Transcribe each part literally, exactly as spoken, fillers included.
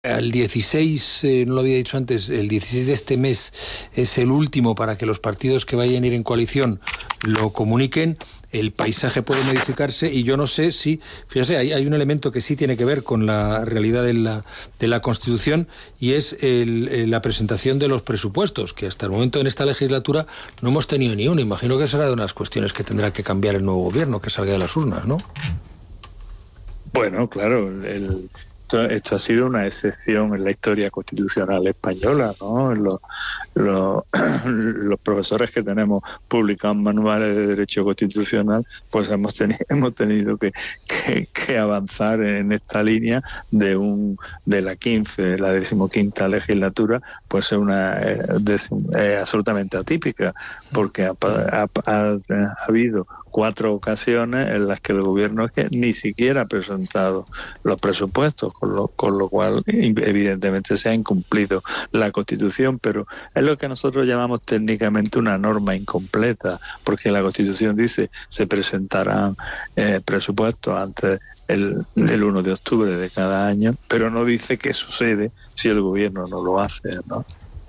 El dieciséis, eh, no lo había dicho antes, el dieciséis de este mes es el último para que los partidos que vayan a ir en coalición lo comuniquen. El paisaje puede modificarse y yo no sé si, fíjese, hay, hay un elemento que sí tiene que ver con la realidad de la, de la Constitución y es el, el, la presentación de los presupuestos, que hasta el momento en esta legislatura no hemos tenido ni uno. Imagino que será de unas cuestiones que tendrá que cambiar el nuevo gobierno, que salga de las urnas, ¿no? Bueno, claro, el... Esto ha sido una excepción en la historia constitucional española, ¿no? Los, los, los profesores que tenemos publicados manuales de derecho constitucional, pues hemos tenido, hemos tenido que, que, que avanzar en esta línea de un de la quince, la decimoquinta legislatura, pues es una es, es absolutamente atípica, porque ha, ha, ha, ha habido cuatro ocasiones en las que el gobierno es que ni siquiera ha presentado los presupuestos, con lo, con lo cual evidentemente se ha incumplido la Constitución, pero es lo que nosotros llamamos técnicamente una norma incompleta, porque la Constitución dice se presentarán eh, presupuestos antes el, el uno de octubre de cada año, pero no dice qué sucede si el gobierno no lo hace, ¿no?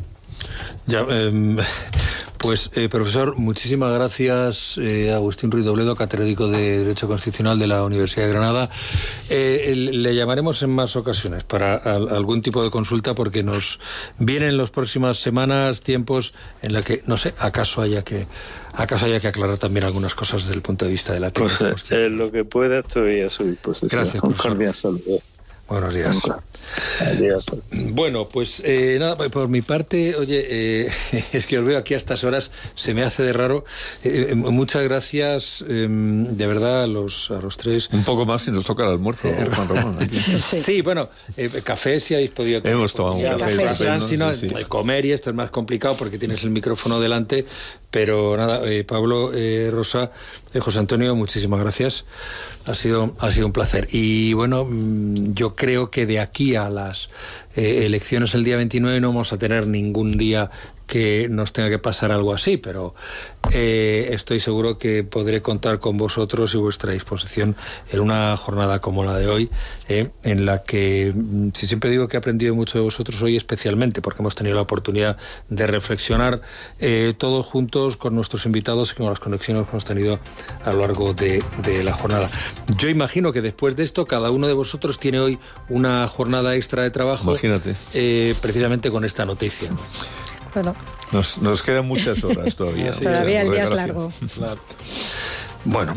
Ya, eh, pues eh, profesor, muchísimas gracias, eh, Agustín Ruiz Dobledo, catedrático de Derecho Constitucional de la Universidad de Granada. Eh, el, le llamaremos en más ocasiones para a, algún tipo de consulta, porque nos vienen en las próximas semanas tiempos en la que, no sé, acaso haya que acaso haya que aclarar también algunas cosas desde el punto de vista de la teoría. Pues eh, lo que pueda estoy a su disposición. Gracias, un cordial saludo. Buenos días. Adiós. Bueno, pues eh, nada, por mi parte, oye, eh, es que os veo aquí a estas horas, se me hace de raro. Eh, muchas gracias, eh, de verdad, a los, a los tres. Un poco más si nos toca el almuerzo, eh, Juan Ramón. Aquí. Sí. sí, bueno, eh, café si habéis podido tomar. Hemos tomado un café. café, café ¿no? Si no, sí, sí. Comer y esto es más complicado porque tienes el micrófono delante, pero nada, eh, Pablo, eh, Rosa, eh, José Antonio, muchísimas gracias. Ha sido, ha sido un placer. Y bueno, yo creo que de aquí a las eh, elecciones el día veintinueve no vamos a tener ningún día que nos tenga que pasar algo así, pero eh, estoy seguro que podré contar con vosotros y vuestra disposición en una jornada como la de hoy, eh, en la que, si siempre digo que he aprendido mucho de vosotros hoy, especialmente porque hemos tenido la oportunidad de reflexionar eh, todos juntos con nuestros invitados y con las conexiones que hemos tenido a lo largo de, de la jornada. Yo imagino que después de esto cada uno de vosotros tiene hoy una jornada extra de trabajo. Imagínate. Eh, precisamente con esta noticia. Bueno. Nos, nos quedan muchas horas todavía. Sí, todavía el día es largo. Claro. Bueno,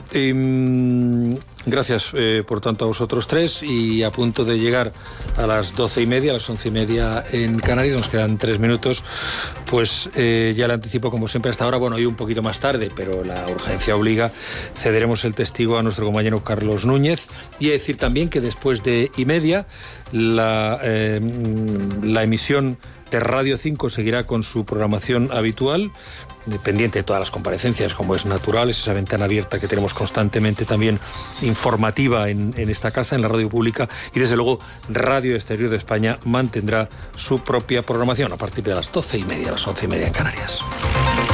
eh, gracias eh, por tanto a vosotros tres, y a punto de llegar a las doce y media, a las once y media en Canarias, nos quedan tres minutos, pues eh, ya le anticipo como siempre hasta ahora, bueno, hoy un poquito más tarde, pero la urgencia obliga, cederemos el testigo a nuestro compañero Carlos Núñez, y decir también que después de y media la, eh, la emisión de Radio cinco seguirá con su programación habitual, dependiente de todas las comparecencias, como es natural, es esa ventana abierta que tenemos constantemente también informativa en, en esta casa, en la radio pública, y desde luego Radio Exterior de España mantendrá su propia programación a partir de las doce y media, a las once y media en Canarias.